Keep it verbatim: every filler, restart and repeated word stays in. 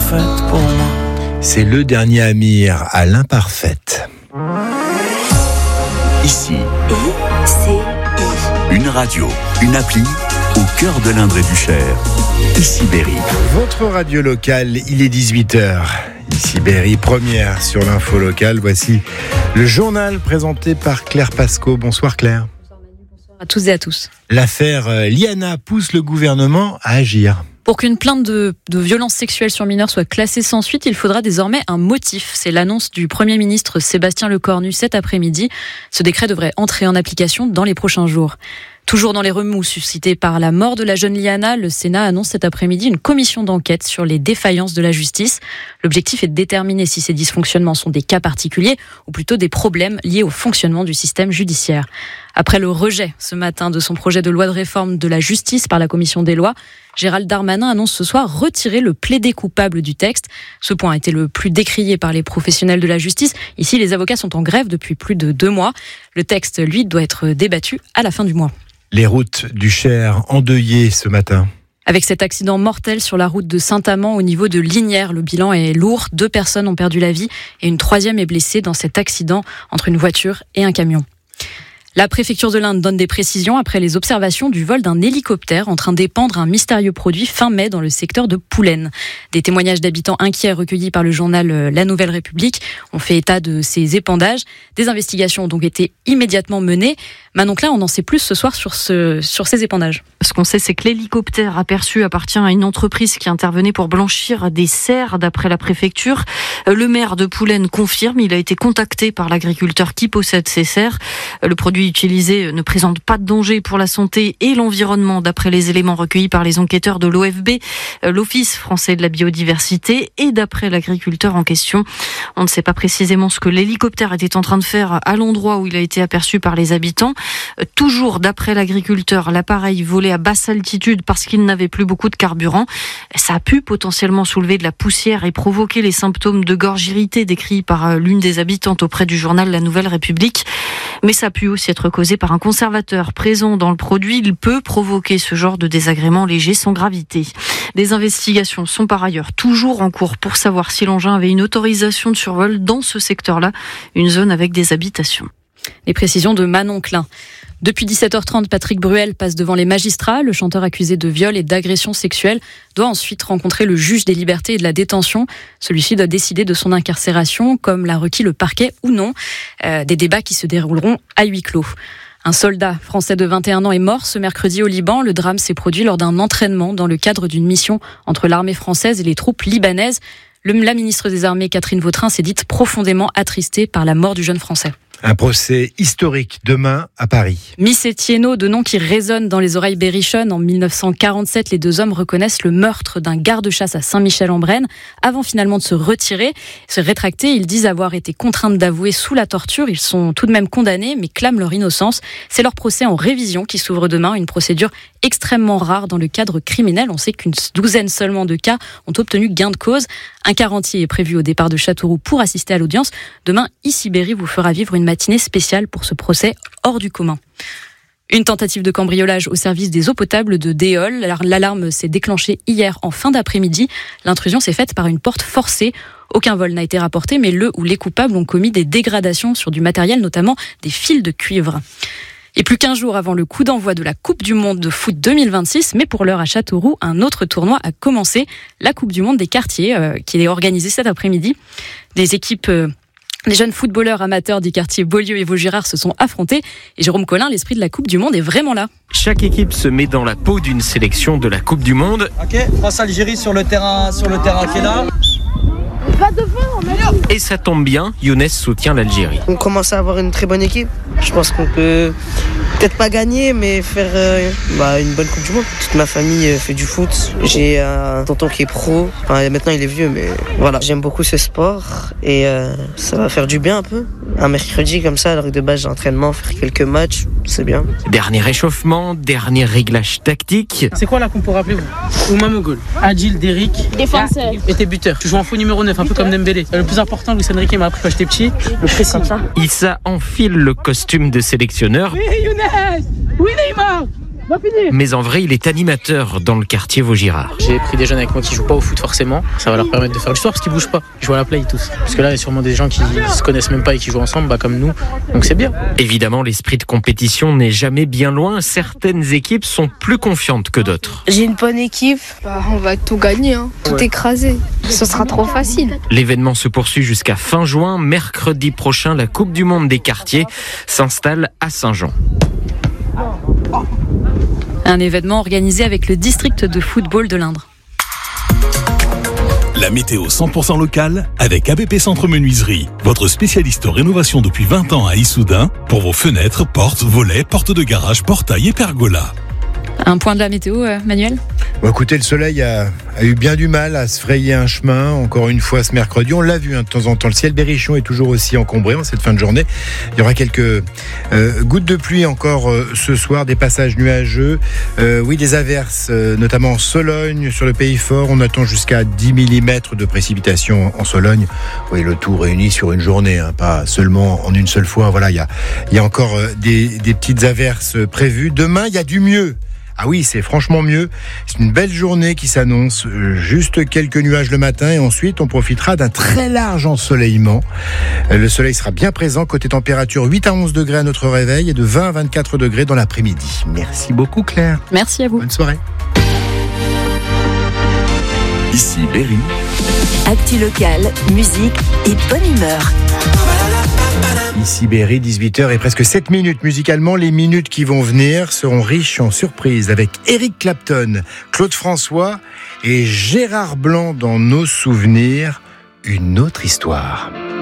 faite pour moi. C'est le dernier Amir à l'imparfaite. Ici, I C I. une radio, une appli au cœur de l'Indre et du Cher. Ici Berry. Votre radio locale, il est dix-huit heures. Ici Berry, première sur l'info locale. Voici le journal présenté par Claire Pasco. Bonsoir Claire. Bonsoir à tous et à tous. L'affaire Liana pousse le gouvernement à agir. Pour qu'une plainte de, de violence sexuelle sur mineurs soit classée sans suite, il faudra désormais un motif. C'est l'annonce du Premier ministre Sébastien Lecornu cet après-midi. Ce décret devrait entrer en application dans les prochains jours. Toujours dans les remous suscités par la mort de la jeune Liana, le Sénat annonce cet après-midi une commission d'enquête sur les défaillances de la justice. L'objectif est de déterminer si ces dysfonctionnements sont des cas particuliers ou plutôt des problèmes liés au fonctionnement du système judiciaire. Après le rejet ce matin de son projet de loi de réforme de la justice par la commission des lois, Gérald Darmanin annonce ce soir retirer le plaidé coupable du texte. Ce point a été le plus décrié par les professionnels de la justice. Ici, les avocats sont en grève depuis plus de deux mois. Le texte, lui, doit être débattu à la fin du mois. Les routes du Cher endeuillées ce matin. Avec cet accident mortel sur la route de Saint-Amand au niveau de Lignières, le bilan est lourd. Deux personnes ont perdu la vie et une troisième est blessée dans cet accident entre une voiture et un camion. La préfecture de l'Inde donne des précisions après les observations du vol d'un hélicoptère en train d'épandre un mystérieux produit fin mai dans le secteur de Poulaine. Des témoignages d'habitants inquiets recueillis par le journal La Nouvelle République ont fait état de ces épandages. Des investigations ont donc été immédiatement menées. Manon Klein, on en sait plus ce soir sur, ce, sur ces épandages. Ce qu'on sait, c'est que l'hélicoptère aperçu appartient à une entreprise qui intervenait pour blanchir des cerfs, d'après la préfecture. Le maire de Poulaine confirme, il a été contacté par l'agriculteur qui possède ces cerfs. Le produit utilisé ne présente pas de danger pour la santé et l'environnement, d'après les éléments recueillis par les enquêteurs de l'O F B, l'Office français de la biodiversité, et d'après l'agriculteur en question. On ne sait pas précisément ce que l'hélicoptère était en train de faire à l'endroit où il a été aperçu par les habitants. Toujours d'après l'agriculteur, l'appareil volait à basse altitude parce qu'il n'avait plus beaucoup de carburant. Ça a pu potentiellement soulever de la poussière et provoquer les symptômes de gorge irritée décrits par l'une des habitantes auprès du journal La Nouvelle République. Mais ça a pu aussi être causé par un conservateur présent dans le produit. Il peut provoquer ce genre de désagréments légers sans gravité. Des investigations sont par ailleurs toujours en cours pour savoir si l'engin avait une autorisation de survol dans ce secteur-là, une zone avec des habitations. Les précisions de Manon Klein. Depuis dix-sept heures trente, Patrick Bruel passe devant les magistrats. Le chanteur accusé de viol et d'agression sexuelle doit ensuite rencontrer le juge des libertés et de la détention. Celui-ci doit décider de son incarcération, comme l'a requis le parquet ou non. Euh, des débats qui se dérouleront à huis clos. Un soldat français de vingt et un ans est mort ce mercredi au Liban. Le drame s'est produit lors d'un entraînement dans le cadre d'une mission entre l'armée française et les troupes libanaises. Le, la ministre des Armées, Catherine Vautrin, s'est dite profondément attristée par la mort du jeune Français. Un procès historique demain à Paris. Miss et Thiénot, deux noms qui résonnent dans les oreilles berrichonnes. En mille neuf cent quarante-sept, les deux hommes reconnaissent le meurtre d'un garde-chasse à Saint-Michel-en-Brenne. Avant finalement de se retirer, se rétracter, ils disent avoir été contraints d'avouer sous la torture. Ils sont tout de même condamnés, mais clament leur innocence. C'est leur procès en révision qui s'ouvre demain, une procédure extrêmement rare dans le cadre criminel. On sait qu'une douzaine seulement de cas ont obtenu gain de cause. Un quart entier est prévu au départ de Châteauroux pour assister à l'audience. Demain, Ici Berry vous fera vivre une matinée spéciale pour ce procès hors du commun. Une tentative de cambriolage au service des eaux potables de Déol. L'alarme s'est déclenchée hier en fin d'après-midi. L'intrusion s'est faite par une porte forcée. Aucun vol n'a été rapporté, mais le ou les coupables ont commis des dégradations sur du matériel, notamment des fils de cuivre. Et plus qu'un jour avant le coup d'envoi de la Coupe du Monde de foot deux mille vingt-six, mais pour l'heure à Châteauroux, un autre tournoi a commencé, la Coupe du Monde des quartiers, euh, qui est organisée cet après-midi. Des équipes... Euh, Les jeunes footballeurs amateurs des quartiers Beaulieu et Vaugirard se sont affrontés. Et Jérôme Collin, l'esprit de la Coupe du Monde est vraiment là. Chaque équipe se met dans la peau d'une sélection de la Coupe du Monde. Ok, France Algérie sur le terrain, sur le terrain qui est là. Pas devant, on a dit. Et ça tombe bien, Younes soutient l'Algérie. On commence à avoir une très bonne équipe. Je pense qu'on peut peut-être pas gagner, mais faire euh, bah, une bonne Coupe du Monde. Toute ma famille euh, fait du foot. J'ai un tonton qui est pro. Enfin, maintenant il est vieux, mais voilà. J'aime beaucoup ce sport et euh, ça va faire du bien un peu. Un mercredi comme ça, à l'heure de base d'entraînement, faire quelques matchs, c'est bien. Dernier réchauffement, dernier réglage tactique. C'est quoi là qu'on pourrait appeler vous Oumam au goal. Adil, Derrick. Défenseur. Et t'es buteur. Tu joues en faux numéro neuf, un peu comme Dembélé. Le plus important, Luis Enrique m'a appris quand j'étais petit, le pressing. Issa enfile le costume de sélectionneur. Oui Younes. Oui Neymar. Mais en vrai, il est animateur dans le quartier Vaugirard. J'ai pris des jeunes avec moi qui jouent pas au foot forcément. Ça va leur permettre de faire l'histoire parce qu'ils bougent pas. Ils jouent à la play tous. Parce que là, il y a sûrement des gens qui se connaissent même pas et qui jouent ensemble, bah, comme nous. Donc c'est bien. Évidemment, l'esprit de compétition n'est jamais bien loin. Certaines équipes sont plus confiantes que d'autres. J'ai une bonne équipe. Bah, on va tout gagner, hein. Tout ouais. écraser. Ce sera trop facile. L'événement se poursuit jusqu'à fin juin. Mercredi prochain, la Coupe du Monde des quartiers s'installe à Saint-Jean. Un événement organisé avec le district de football de l'Indre. La météo cent pour cent locale avec A B P Centre Menuiserie, votre spécialiste en rénovation depuis vingt ans à Issoudun pour vos fenêtres, portes, volets, portes de garage, portails et pergolas. Un point de la météo, euh, Manuel ? Bon, écoutez, le soleil a, a eu bien du mal à se frayer un chemin, encore une fois ce mercredi. On l'a vu hein, de temps en temps. Le ciel berrichon est toujours aussi encombré en cette fin de journée. Il y aura quelques euh, gouttes de pluie encore euh, ce soir, des passages nuageux. Euh, oui, des averses, euh, notamment en Sologne, sur le Pays Fort. On attend jusqu'à dix millimètres de précipitations en Sologne. Oui, le tout réuni sur une journée, hein, pas seulement en une seule fois. Voilà, il y a, il y a encore euh, des, des petites averses prévues. Demain, il y a du mieux. Ah oui, c'est franchement mieux. C'est une belle journée qui s'annonce. Juste quelques nuages le matin et ensuite on profitera d'un très large ensoleillement. Le soleil sera bien présent. Côté température, huit à onze degrés à notre réveil et de vingt à vingt-quatre degrés dans l'après-midi. Merci beaucoup Claire. Merci à vous. Bonne soirée. Ici Berry. Actu locale, musique et bonne humeur. Ici Berry, dix-huit heures et presque sept minutes. Musicalement, les minutes qui vont venir seront riches en surprises avec Eric Clapton, Claude François et Gérard Blanc dans nos souvenirs. Une autre histoire.